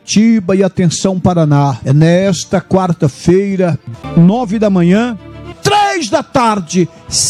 Curitiba e atenção Paraná. É nesta quarta-feira, 9 da manhã, 3 da tarde,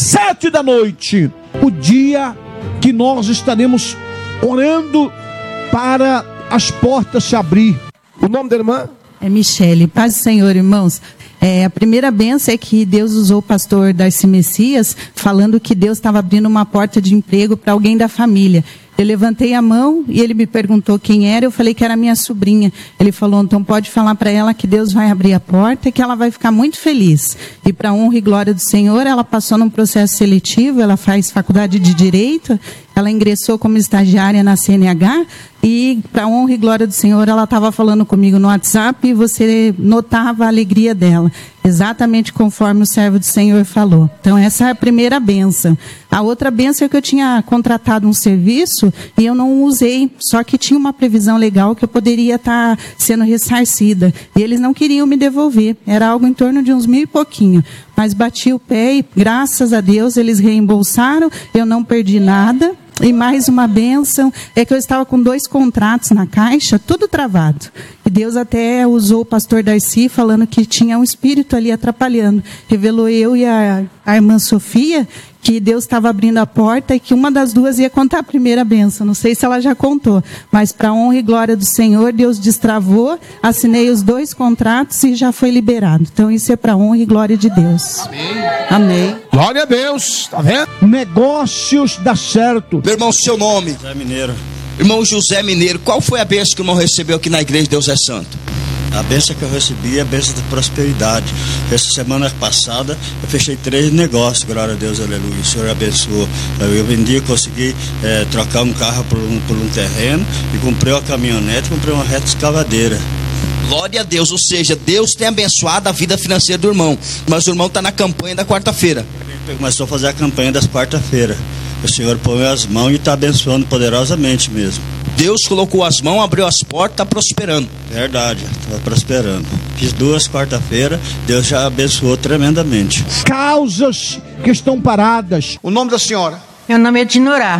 7 da noite, o dia que nós estaremos orando para as portas se abrir. O nome da irmã? É Michele. Paz do Senhor, irmãos. A primeira bênção é que Deus usou o pastor Darcy Messias, falando que Deus estava abrindo uma porta de emprego para alguém da família. Eu levantei a mão e ele me perguntou quem era, eu falei que era minha sobrinha. Ele falou, então pode falar para ela que Deus vai abrir a porta e que ela vai ficar muito feliz. E para honra e glória do Senhor, ela passou num processo seletivo, ela faz faculdade de Direito, ela ingressou como estagiária na CNH e para honra e glória do Senhor, ela estava falando comigo no WhatsApp e você notava a alegria dela. Exatamente conforme o servo do Senhor falou. Então essa é a primeira bênção. A outra bênção é que eu tinha contratado um serviço e eu não usei, só que tinha uma previsão legal que eu poderia estar sendo ressarcida. E eles não queriam me devolver. Era algo em torno de uns 1.000 e pouquinho. Mas bati o pé e graças a Deus eles reembolsaram, eu não perdi nada. E mais uma bênção é que eu estava com 2 contratos na caixa, tudo travado. E Deus até usou o pastor Darcy falando que tinha um espírito ali atrapalhando. Revelou eu e a irmã Sofia que Deus estava abrindo a porta e que uma das duas ia contar a primeira bênção. Não sei se ela já contou, mas para honra e glória do Senhor, Deus destravou, assinei os 2 contratos e já foi liberado. Então isso é para honra e glória de Deus. Amém. Amém. Glória a Deus. Tá vendo? Negócios dá certo. Meu irmão, seu nome? José Mineiro. Irmão José Mineiro, qual foi a bênção que o irmão recebeu aqui na igreja Deus é Santo? A bênção que eu recebi é a bênção da prosperidade. Essa semana passada eu fechei 3 negócios, glória a Deus, aleluia. O Senhor abençoou. Eu vendi, consegui trocar um carro por um terreno e comprei uma caminhonete, comprei uma reta escavadeira. Glória a Deus, ou seja, Deus tem abençoado a vida financeira do irmão. Mas o irmão está na campanha da quarta-feira. Ele começou a fazer a campanha das quarta-feira. O Senhor põe as mãos e está abençoando poderosamente mesmo. Deus colocou as mãos, abriu as portas, está prosperando. Verdade, está prosperando. Fiz 2 quarta-feira, Deus já abençoou tremendamente. Causas que estão paradas. O nome da senhora? Meu nome é Dinorá.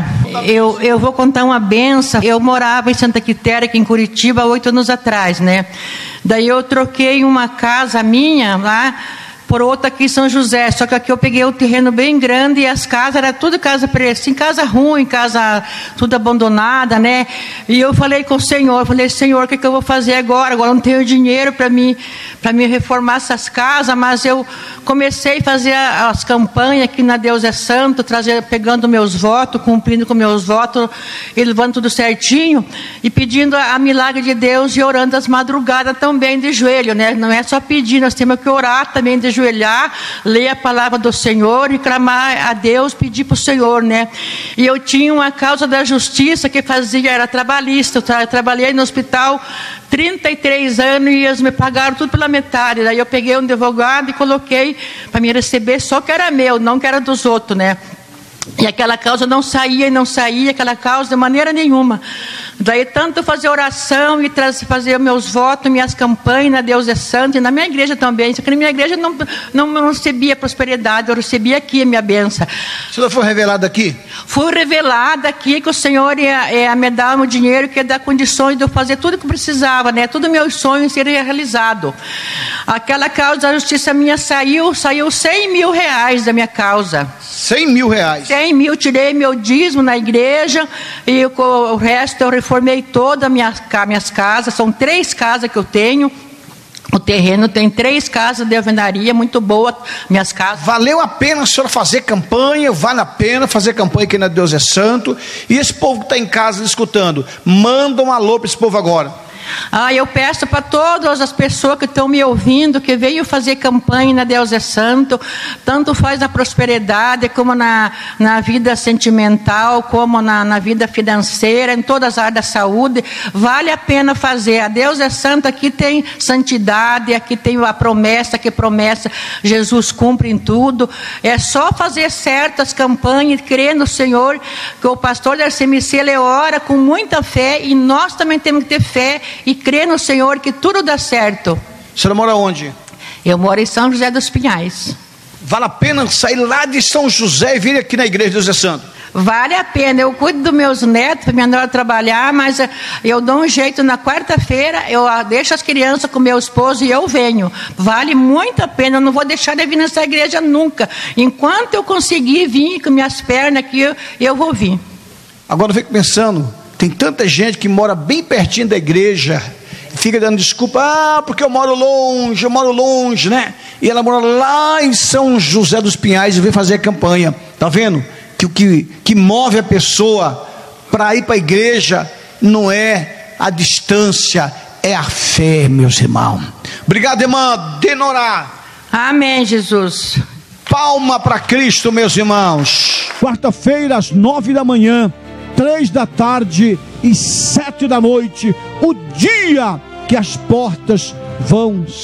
Eu vou contar uma benção. Eu morava em Santa Quitéria, aqui em Curitiba, há 8 anos atrás, né? Daí eu troquei uma casa minha lá por outra aqui em São José, só que aqui eu peguei um terreno bem grande e as casas, era tudo casa assim, casa ruim, casa tudo abandonada, né? E eu falei com o Senhor, Senhor, o que eu vou fazer agora? Agora eu não tenho dinheiro para me reformar essas casas, mas eu comecei a fazer as campanhas aqui na Deus é Santo, pegando meus votos, cumprindo com meus votos, e levando tudo certinho, e pedindo a milagre de Deus e orando as madrugadas também de joelho, né? Não é só pedir, nós temos que orar também de ajoelhar, ler a palavra do Senhor e clamar a Deus, pedir para o Senhor, né? E eu tinha uma causa da justiça que era trabalhista. Eu trabalhei no hospital 33 anos e eles me pagaram tudo pela metade. Daí eu peguei um advogado e coloquei para me receber só que era meu, não que era dos outros, né? E aquela causa não saía, aquela causa de maneira nenhuma. Daí tanto fazer oração e fazer meus votos, minhas campanhas, na Deus é Santo, e na minha igreja também. Só que na minha igreja não recebia prosperidade, eu recebia aqui a minha bênção. O senhor foi revelado aqui? Fui revelada aqui que o Senhor ia me dar o dinheiro, que ia dar condições de eu fazer tudo que eu precisava, né? Todos meus sonhos seriam realizados. Aquela causa da justiça minha saiu 100 mil reais da minha causa. 100 mil reais? 100 mil, tirei meu dízimo na igreja e o resto eu reformei todas minhas casas. São 3 casas que eu tenho. O terreno tem 3 casas de alvenaria, muito boa, minhas casas. Valeu a pena a senhora fazer campanha, vale a pena fazer campanha aqui na Deus é Santo. E esse povo que está em casa escutando, manda um alô para esse povo agora. Eu peço para todas as pessoas que estão me ouvindo, que veio fazer campanha na Deus é Santo, tanto faz na prosperidade, como na vida sentimental, como na vida financeira, em todas as áreas da saúde, vale a pena fazer. A Deus é Santo, aqui tem santidade, aqui tem a promessa, que promessa Jesus cumpre em tudo. É só fazer certas campanhas, crer no Senhor, que o pastor da CMC, ele ora com muita fé, e nós também temos que ter fé e crer no Senhor que tudo dá certo. A senhora mora onde? Eu moro em São José dos Pinhais. Vale a pena sair lá de São José e vir aqui na igreja de Deus é Santo? vale a pena. Eu cuido dos meus netos, para minha nora trabalhar, mas eu dou um jeito na quarta-feira, eu deixo as crianças com meu esposo e eu venho. Vale muito a pena, eu não vou deixar de vir nessa igreja nunca. Enquanto eu conseguir vir com minhas pernas aqui, eu vou vir. Agora eu fico pensando, tem tanta gente que mora bem pertinho da igreja, fica dando desculpa, porque eu moro longe, né? E ela mora lá em São José dos Pinhais e vem fazer a campanha. Tá vendo? Que o que move a pessoa para ir para a igreja não é a distância, é a fé, meus irmãos. Obrigado, irmã Denorá. Amém, Jesus. Palma para Cristo, meus irmãos. Quarta-feira, às 9 da manhã, 3 da tarde e 7 da noite, o dia que as portas vão